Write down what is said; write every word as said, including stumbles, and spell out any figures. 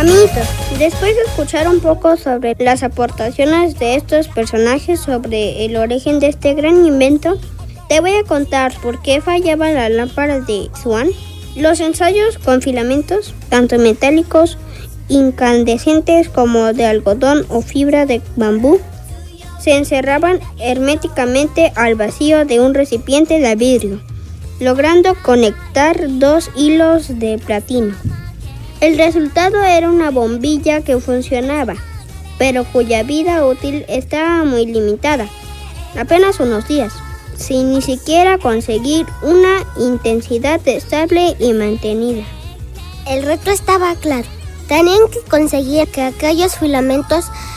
Amiguitos, después de escuchar un poco sobre las aportaciones de estos personajes sobre el origen de este gran invento, te voy a contar por qué fallaba la lámpara de Swan. Los ensayos con filamentos, tanto metálicos, incandescentes como de algodón o fibra de bambú, se encerraban herméticamente al vacío de un recipiente de vidrio, logrando conectar dos hilos de platino. El resultado era una bombilla que funcionaba, pero cuya vida útil estaba muy limitada, apenas unos días, sin ni siquiera conseguir una intensidad estable y mantenida. El reto estaba claro. Tenían que conseguir que aquellos filamentos